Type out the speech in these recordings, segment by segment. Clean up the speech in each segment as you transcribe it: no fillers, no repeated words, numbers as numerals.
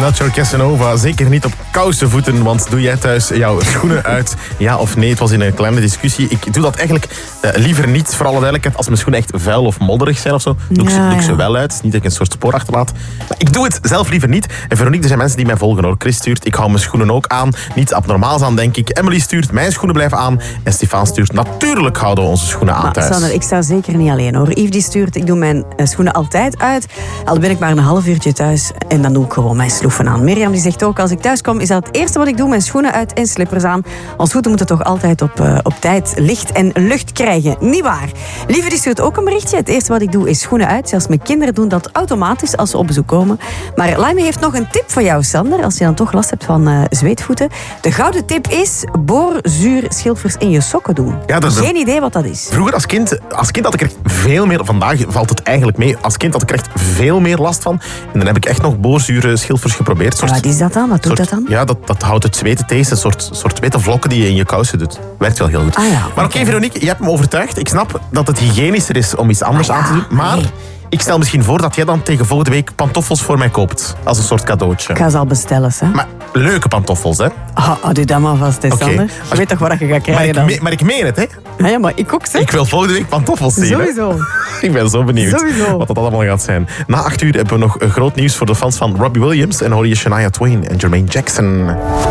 Not Your Casanova. Zeker niet op koude voeten, want doe jij thuis jouw schoenen uit? Ja of nee? Het was in een kleine discussie. Ik doe dat eigenlijk liever niet, voor alle duidelijkheid. Als mijn schoenen echt vuil of modderig zijn of zo, doe ik ze wel uit. Niet dat ik een soort spoor achterlaat. Maar ik doe het zelf liever niet. En Veronique, er zijn mensen die mij volgen hoor. Chris stuurt, ik hou mijn schoenen ook aan. Niets abnormaals aan, denk ik. Emily stuurt, mijn schoenen blijven aan. En Stefan stuurt, natuurlijk houden we onze schoenen aan thuis. Sander, ik sta zeker niet alleen hoor. Yves die stuurt, ik doe mijn schoenen altijd uit. Al ben ik maar een half uurtje thuis en dan doe ik gewoon mijn sloeven aan. Mirjam die zegt ook, als ik thuis kom is dat het eerste wat ik doe, mijn schoenen uit en slippers aan. Ons voeten moeten toch altijd op tijd licht en lucht krijgen. Niet waar. Lieve die stuurt ook een berichtje. Het eerste wat ik doe is schoenen uit. Zelfs mijn kinderen doen dat automatisch als ze op bezoek komen. Maar Laime heeft nog een tip voor jou, Sander, als je dan toch last hebt van zweetvoeten. De gouden tip is boorzuurschilfers in je sokken doen. Ja, geen idee wat dat is. Vroeger als kind had ik er echt veel meer... Vandaag valt het eigenlijk mee. Als kind had ik er echt veel meer last van. En dan heb ik echt nog boorzuurschilfers geprobeerd. Wat is dat dan? Wat doet dat dan? Ja, dat houdt het zweten tegen. Een soort witte vlokken die je in je kousen doet. Werkt wel heel goed. Maar oké, Veronique, je hebt me overtuigd. Ik snap dat het hygiënischer is om iets anders aan te doen. Maar... Ik stel misschien voor dat jij dan tegen volgende week pantoffels voor mij koopt. Als een soort cadeautje. Ik ga ze al bestellen, hè. Maar leuke pantoffels, hè. Doe dat maar vast, hè, Sander. Je weet toch wat je gaat krijgen dan. Maar ik meen het, hè. Ja, maar ik ook, zeg. Ik wil volgende week pantoffels zien. Sowieso. Ik ben zo benieuwd wat dat allemaal gaat zijn. Na 8 uur hebben we nog groot nieuws voor de fans van Robbie Williams. En hoor je Shania Twain en Jermaine Jackson.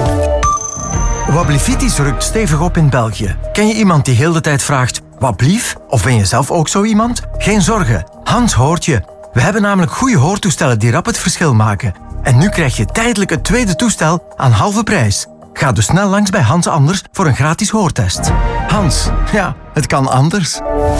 Wablivitis rukt stevig op in België. Ken je iemand die heel de tijd vraagt... Wat blief? Of ben je zelf ook zo iemand? Geen zorgen, Hans hoort je. We hebben namelijk goede hoortoestellen die rap het verschil maken. En nu krijg je tijdelijk het tweede toestel aan halve prijs. Ga dus snel langs bij Hans Anders voor een gratis hoortest. Hans, ja, het kan anders.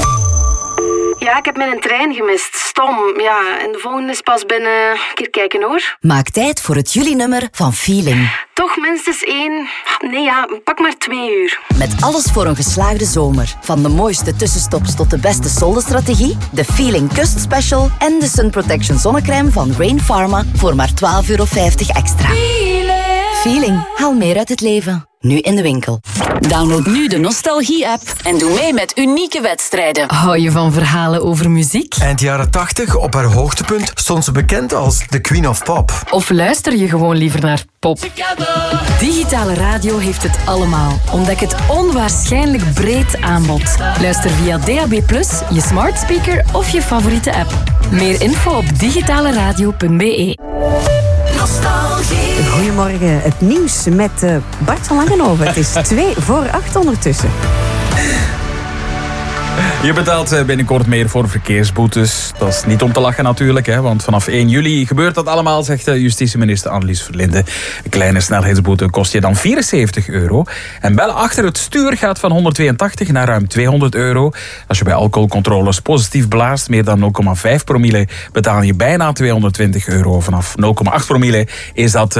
Ja, ik heb mijn trein gemist. Stom, ja. En de volgende is pas binnen... Een keer kijken, hoor. Maak tijd voor het juli-nummer van Feeling. Toch minstens 1... Nee, ja, pak maar 2 uur. Met alles voor een geslaagde zomer. Van de mooiste tussenstops tot de beste soldenstrategie, de Feeling Kust Special en de Sun Protection zonnecrème van Rain Pharma voor maar €12,50 extra. Feeling. Haal meer uit het leven. Nu in de winkel. Download nu de Nostalgie-app en doe mee met unieke wedstrijden. Hou je van verhalen over muziek? Eind jaren 80, op haar hoogtepunt, stond ze bekend als de Queen of Pop. Of luister je gewoon liever naar pop? Digitale radio heeft het allemaal. Ontdek het onwaarschijnlijk breed aanbod. Luister via DAB+, je smart speaker of je favoriete app. Meer info op digitaleradio.be. Goedemorgen, het nieuws met Bart van Langenhoven. Het is 7:45 ondertussen. Je betaalt binnenkort meer voor verkeersboetes. Dat is niet om te lachen natuurlijk, hè, want vanaf 1 juli gebeurt dat allemaal, zegt justitieminister Annelies Verlinde. Een kleine snelheidsboete kost je dan €74. En bellen achter het stuur gaat van 182 naar ruim €200. Als je bij alcoholcontroles positief blaast, meer dan 0,5 promille, betaal je bijna €220. Vanaf 0,8 promille is dat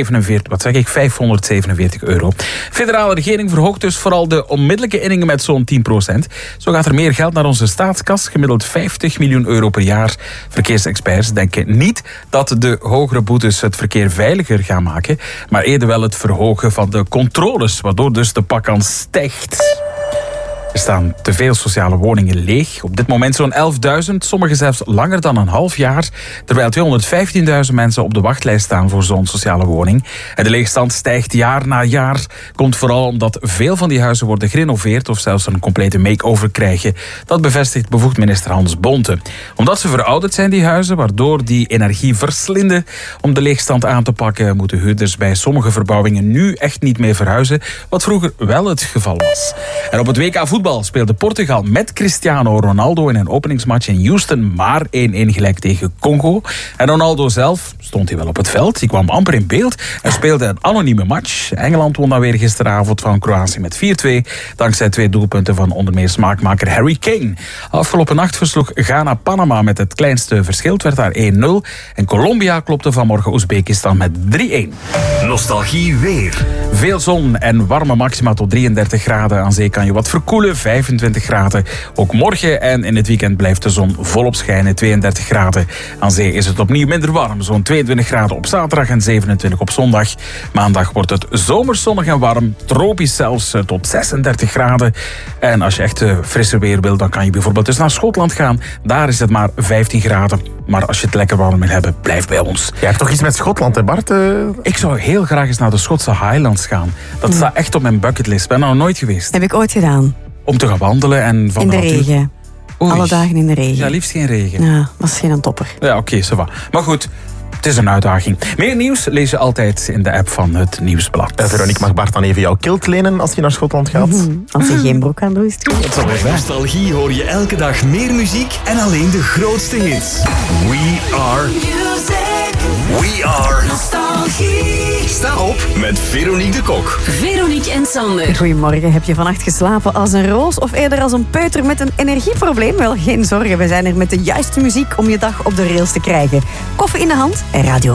€547. Federale regering verhoogt dus vooral de onmiddellijke inningen met zo'n 10%. Zo gaat er meer geld naar onze staatskas, gemiddeld €50 miljoen per jaar. Verkeersexperts denken niet dat de hogere boetes het verkeer veiliger gaan maken, maar eerder wel het verhogen van de controles, waardoor dus de pakkans stijgt. Er staan te veel sociale woningen leeg. Op dit moment zo'n 11.000, sommige zelfs langer dan een half jaar. Terwijl 215.000 mensen op de wachtlijst staan voor zo'n sociale woning. En de leegstand stijgt jaar na jaar. Komt vooral omdat veel van die huizen worden gerenoveerd of zelfs een complete make-over krijgen. Dat bevestigt bevoegd minister Hans Bonte. Omdat ze verouderd zijn, die huizen, waardoor die energie verslinden. Om de leegstand aan te pakken moeten huurders bij sommige verbouwingen nu echt niet meer verhuizen. Wat vroeger wel het geval was. En op het WK voetbal speelde Portugal met Cristiano Ronaldo in een openingsmatch in Houston maar 1-1 gelijk tegen Congo. En Ronaldo zelf stond hij wel op het veld. Die kwam amper in beeld en speelde een anonieme match. Engeland won dan weer gisteravond van Kroatië met 4-2. Dankzij 2 doelpunten van onder meer smaakmaker Harry Kane. Afgelopen nacht versloeg Ghana Panama met het kleinste verschil. Het werd daar 1-0. En Colombia klopte vanmorgen Oezbekistan met 3-1. Nostalgie weer. Veel zon en warme maxima tot 33 graden. Aan zee kan je wat verkoelen. koele 25 graden. Ook morgen en in het weekend blijft de zon volop schijnen, 32 graden. Aan zee is het opnieuw minder warm, zo'n 22 graden op zaterdag en 27 op zondag. Maandag wordt het zomerzonnig en warm, tropisch zelfs tot 36 graden. En als je echt frisser weer wil, dan kan je bijvoorbeeld dus naar Schotland gaan. Daar is het maar 15 graden. Maar als je het lekker warm wil hebben, blijf bij ons. Jij hebt toch iets met Schotland, hè Bart? Ik zou heel graag eens naar de Schotse Highlands gaan. Dat staat echt op mijn bucketlist. Ik ben er nog nooit geweest. Heb ik ooit gedaan. Om te gaan wandelen en van in de regen. Oei. Alle dagen in de regen. Ja, liefst geen regen. Ja, dat is geen topper. Ja, oké, ça va. Maar goed, het is een uitdaging. Meer nieuws lees je altijd in de app van het Nieuwsblad. Veronique, mag Bart dan even jouw kilt lenen als je naar Schotland gaat? Als je geen broek aan doet, is het goed. Bij Nostalgie hoor je elke dag meer muziek en alleen de grootste hits. We are Nostalgie. Sta op met Veronique de Kok. Veronique en Sander. Goedemorgen. Heb je vannacht geslapen als een roos of eerder als een peuter met een energieprobleem? Wel, geen zorgen. We zijn er met de juiste muziek om je dag op de rails te krijgen. Koffie in de hand en Radio